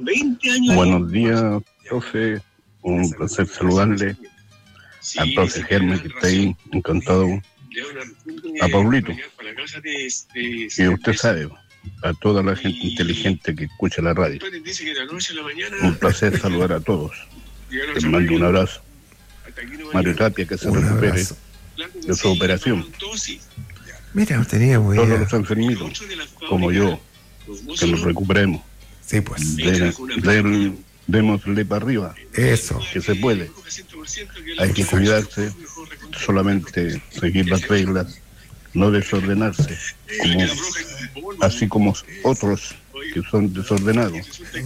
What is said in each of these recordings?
Buenos días, profe. Un placer saludarle al profe Germán que está ahí, encantado. A Paulito. Y usted sabe, a toda la gente inteligente que escucha la radio. Un placer saludar a todos. Les mando un abrazo. Mario Tapia, que se recupere de su operación. Mira, no tenía muy Todos bien. los enfermitos, como yo, que nos recuperemos. Sí, pues. Démosle para arriba. Eso. Que se puede. Hay que cuidarse, solamente seguir las reglas, no desordenarse, así como otros que son desordenados.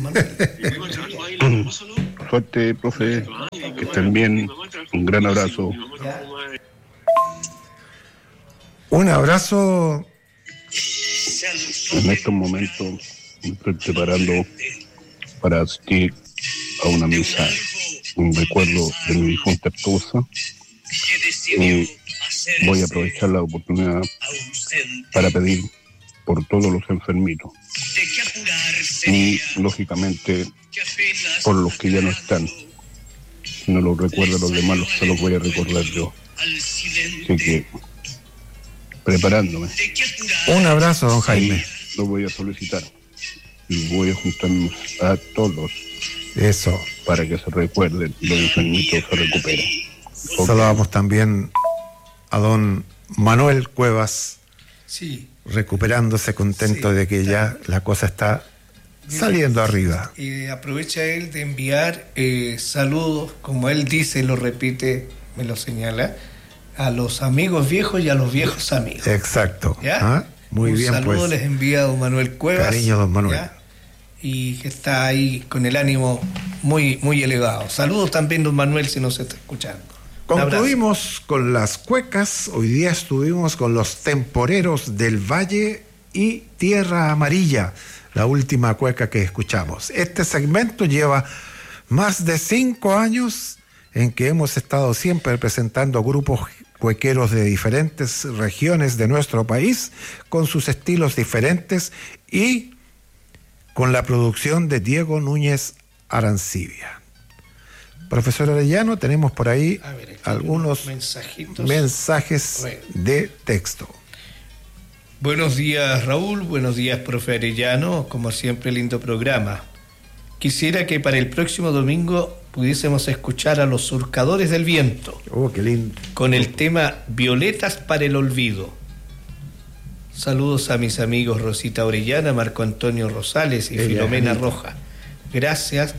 Suerte, profe, que estén bien. Un gran abrazo. Un abrazo. En estos momentos me estoy preparando para asistir a una misa, un recuerdo de mi difunta esposa. Y voy a aprovechar la oportunidad para pedir por todos los enfermitos y, lógicamente, por los que ya no están. Si no los recuerdo los demás, se los voy a recordar yo. Así que, preparándome. Un abrazo, don Jaime. Lo voy a solicitar y voy a juntarnos a todos. Eso. Para que se recuerden y los enfermitos se recuperen. Saludamos también a don Manuel Cuevas. Sí. Recuperándose, contento de que ya la cosa está saliendo arriba. Y aprovecha él de enviar saludos, como él dice, lo repite, me lo señala, a los amigos viejos y a los viejos amigos. Exacto. ¿Ya? ¿Ah? Muy bien, saludo pues. les envía a don Manuel Cuevas. Cariño, don Manuel. ¿Ya? Y que está ahí con el ánimo muy, muy elevado. Saludos también, don Manuel, si nos está escuchando. Concluimos con las cuecas. Hoy día estuvimos con los temporeros del Valle y Tierra Amarilla, la última cueca que escuchamos. Este segmento lleva más de 5 años en que hemos estado siempre presentando grupos cuequeros de diferentes regiones de nuestro país, con sus estilos diferentes y con la producción de Diego Núñez Arancibia. Profesor Arellano, tenemos por ahí algunos mensajes de texto. Buenos días, Raúl. Buenos días, profe Arellano. Como siempre, lindo programa. Quisiera que para el próximo domingo pudiésemos escuchar a los Surcadores del Viento. Oh, qué lindo. Con el tema Violetas para el Olvido. Saludos a mis amigos Rosita Orellana, Marco Antonio Rosales y Filomena Rojo, Gracias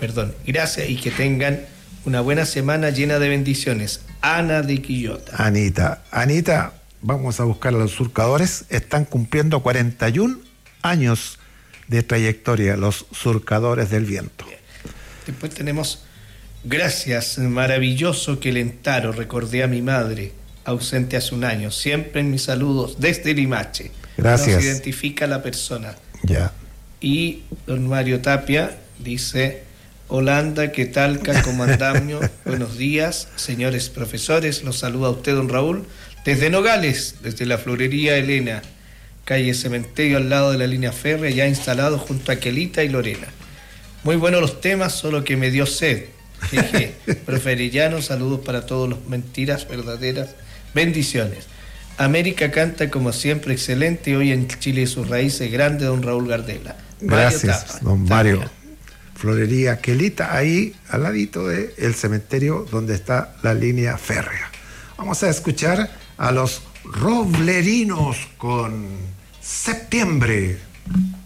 y que tengan una buena semana llena de bendiciones. Ana de Quillota. Anita, vamos a buscar a los Surcadores. Están cumpliendo 41 años de trayectoria, los Surcadores del Viento. Bien. Después tenemos gracias, maravilloso que Lentaro, recordé a mi madre, ausente hace un año, siempre en mis saludos desde Limache. Gracias. Nos identifica la persona. Ya. Y don Mario Tapia dice: Holanda, ¿qué tal? ¿Cómo andamos? Buenos días, señores profesores. Los saluda a usted, don Raúl, desde Nogales, desde la florería Elena, calle Cementerio, al lado de la línea férrea, ya instalado junto a Quelita y Lorena. Muy buenos los temas, solo que me dio sed. Jeje. Profe Arellano, saludos para todos los mentiras verdaderas. Bendiciones. América canta como siempre excelente, hoy en Chile y sus raíces, grande don Raúl Gardela. Gracias, don Mario. Florería Quelita, ahí al ladito del cementerio donde está la línea férrea. Vamos a escuchar a los Roblerinos con Septiembre.